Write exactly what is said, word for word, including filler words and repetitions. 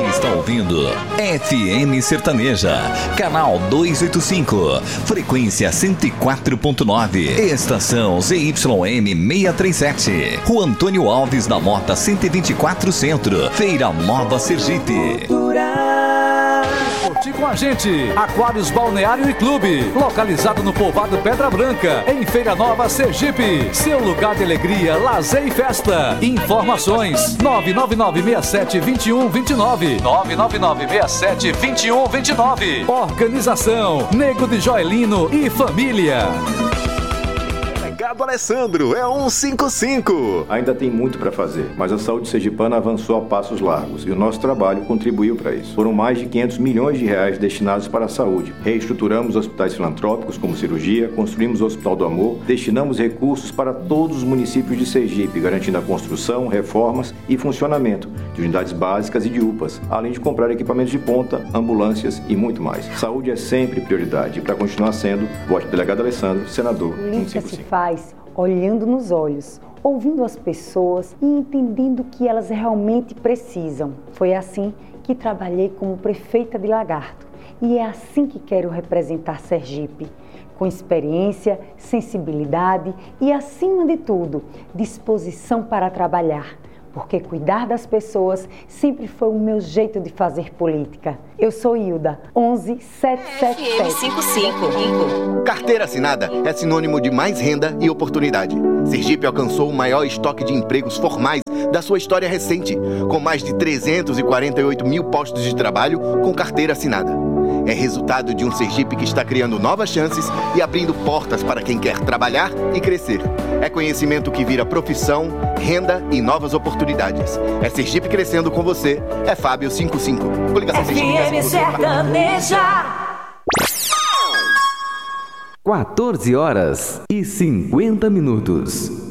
está ouvindo F M Sertaneja, canal duzentos e oitenta e cinco, frequência cento e quatro ponto nove, estação Z Y M seiscentos e trinta e sete, Rua Antônio Alves da Mota cento e vinte e quatro Centro, Feira Nova Sergipe. Curtir com a gente, Aquários Balneário e Clube, localizado no povoado Pedra Branca, em Feira Nova Sergipe, seu lugar de alegria, lazer e festa. Informações nove nove nove seis sete dois um dois nove, nove nove nove seis sete dois um dois nove. Organização Nego de Joelino e Família. Delegado Alessandro é cento e cinquenta e cinco. Ainda tem muito para fazer, mas a saúde sergipana avançou a passos largos e o nosso trabalho contribuiu para isso. Foram mais de quinhentos milhões de reais destinados para a saúde. Reestruturamos hospitais filantrópicos como cirurgia, construímos o Hospital do Amor, destinamos recursos para todos os municípios de Sergipe, garantindo a construção, reformas e funcionamento de unidades básicas e de U P As, além de comprar equipamentos de ponta, ambulâncias e muito mais. Saúde é sempre prioridade e para continuar sendo, vote Delegado Alessandro, senador cento e cinquenta e cinco. Faz olhando nos olhos, ouvindo as pessoas e entendendo o que elas realmente precisam. Foi assim que trabalhei como prefeita de Lagarto e é assim que quero representar Sergipe, com experiência, sensibilidade e, acima de tudo, disposição para trabalhar. Porque cuidar das pessoas sempre foi o meu jeito de fazer política. Eu sou Hilda, onze sete sete sete. cinquenta e cinco. Carteira assinada é sinônimo de mais renda e oportunidade. Sergipe alcançou o maior estoque de empregos formais da sua história recente, com mais de trezentos e quarenta e oito mil postos de trabalho com carteira assinada. É resultado de um Sergipe que está criando novas chances e abrindo portas para quem quer trabalhar e crescer. É conhecimento que vira profissão, renda e novas oportunidades. É Sergipe crescendo com você. É Fábio cinquenta e cinco. Coligação F M Sertaneja. quatorze horas e cinquenta minutos.